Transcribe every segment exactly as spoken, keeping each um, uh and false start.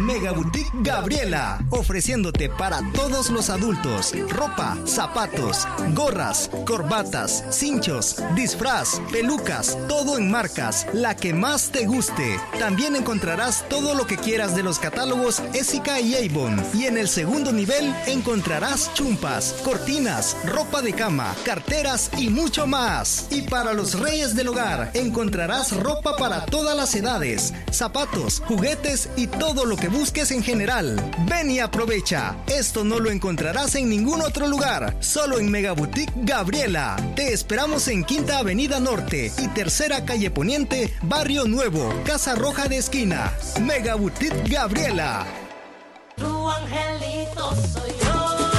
Mega Boutique Gabriela, ofreciéndote para todos los adultos ropa, zapatos, gorras, corbatas, cinchos, disfraz, pelucas, todo en marcas, la que más te guste. También encontrarás todo lo que quieras de los catálogos Essica y Avon. Y en el segundo nivel encontrarás chumpas, cortinas, ropa de cama, carteras y mucho más. Y para los reyes del hogar encontrarás ropa para todas las edades, zapatos, juguetes y todo lo que busques en general. Ven y aprovecha. Esto no lo encontrarás en ningún otro lugar, solo en Mega Boutique Gabriela. Te esperamos en Quinta Avenida Norte y Tercera Calle Poniente, Barrio Nuevo, Casa Roja de Esquina. Mega Boutique Gabriela. Tu angelito soy yo.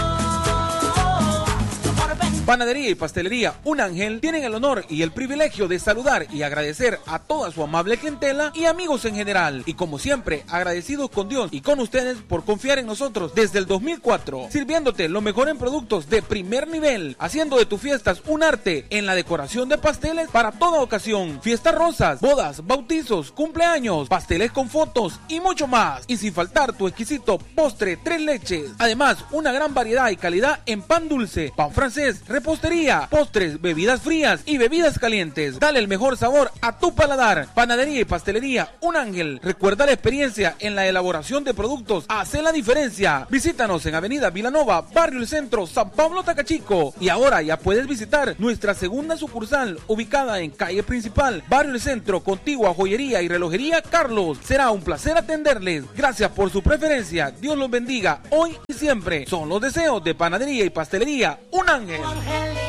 Panadería y Pastelería Un Ángel tienen el honor y el privilegio de saludar y agradecer a toda su amable clientela y amigos en general. Y como siempre, agradecidos con Dios y con ustedes por confiar en nosotros desde el dos mil cuatro, sirviéndote lo mejor en productos de primer nivel, haciendo de tus fiestas un arte en la decoración de pasteles para toda ocasión, fiestas rosas, bodas, bautizos, cumpleaños, pasteles con fotos y mucho más. Y sin faltar tu exquisito postre tres leches. Además, una gran variedad y calidad en pan dulce, pan francés, repostería, postres, bebidas frías y bebidas calientes. Dale el mejor sabor a tu paladar. Panadería y Pastelería Un Ángel. Recuerda la experiencia en la elaboración de productos. Hace la diferencia. Visítanos en Avenida Vilanova, Barrio El Centro, San Pablo Tacachico. Y ahora ya puedes visitar nuestra segunda sucursal, ubicada en Calle Principal, Barrio El Centro, contigua a Joyería y Relojería Carlos. Será un placer atenderles. Gracias por su preferencia. Dios los bendiga hoy y siempre. Son los deseos de Panadería y Pastelería Un Ángel. Ángel.